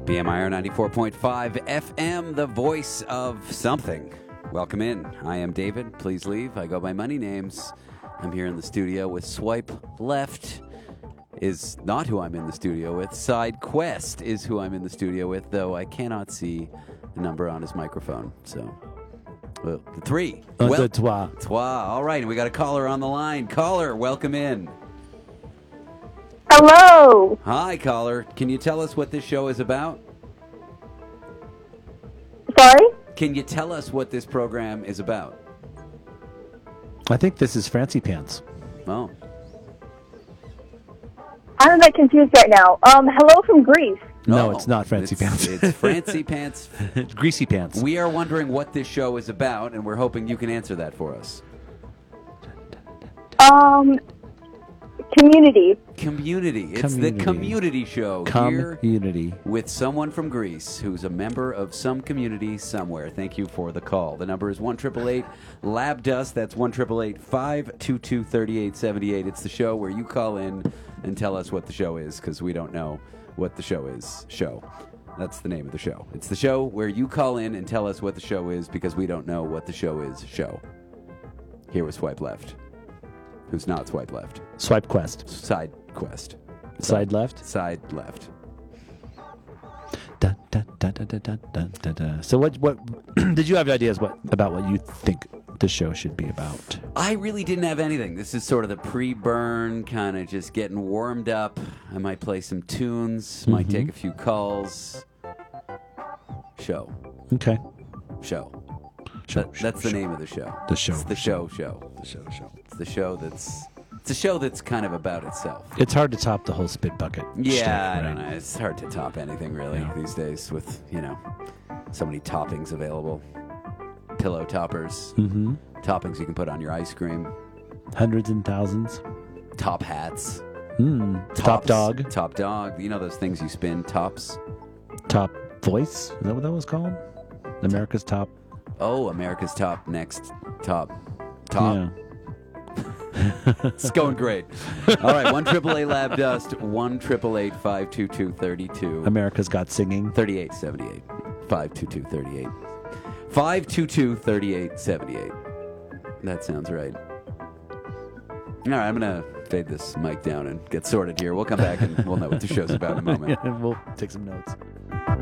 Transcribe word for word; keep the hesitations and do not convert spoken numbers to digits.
B M I R ninety-four point five F M, the voice of something. Welcome in. I am David. Please leave. I go by many names. I'm here in the studio with Swipe Left is not who I'm in the studio with. Side Quest is who I'm in the studio with, though I cannot see the number on his microphone. So, well, three. Un, well, deux, trois. trois. All right, and we got a caller on the line. Caller, welcome in. Hello. Hi, caller. Can you tell us what this show is about? Sorry? Can you tell us what this program is about? I think this is Fancy Pants. Oh. I'm a bit confused right now. Um, hello from Greece. No, Oh, it's not Fancy it's, Pants. It's Fancy Pants. Greasy Pants. We are wondering what this show is about, and we're hoping you can answer that for us. Um, community. Community. It's Community. the community show here Community. with someone from Greece who's a member of some community somewhere. Thank you for the call. The number is one eight eight eight Lab Dust. That's one eight eight eight, five two two, three eight seven eight. It's the show where you call in and tell us what the show is, because we don't know what the show is. Show. That's the name of the show. It's the show where you call in and tell us what the show is, because we don't know what the show is. Show. Here was Swipe Left. Who's not Swipe Left? Swipe Quest. Side Quest. Side left. Side left. Da, da, da, da, da, da, da, da, da. So what? What did you have ideas? What about what you think the show should be about? I really didn't have anything. This is sort of the pre-burn, kind of just getting warmed up. I might play some tunes, might take a few calls. Show. Okay. Show. Show, That- show, that's the show. name of the show. The show. It's the show show. The show. Show. It's the show that's it's a show that's kind of about itself. It's hard to top the whole spit bucket. Yeah, shtick, I right? don't know. It's hard to top anything really Yeah. these days with, you know, so many toppings available. Pillow toppers, Mm-hmm. toppings you can put on your ice cream, Hundreds and thousands. top hats, Mm. Top tops, dog. top dog. You know those things you spin, tops. Top voice. Is that what that was called? America's top. Oh, America's top next top top. Yeah. It's going great. All right, one triple A Lab Dust, one triple eight five two two thirty two. America's Got Singing. Thirty eight seventy eight. Five two two thirty eight. Five two two thirty eight seventy eight. That sounds right. All right, I'm gonna fade this mic down and get sorted here. We'll come back and we'll know what the show's about in a moment. And we'll take some notes.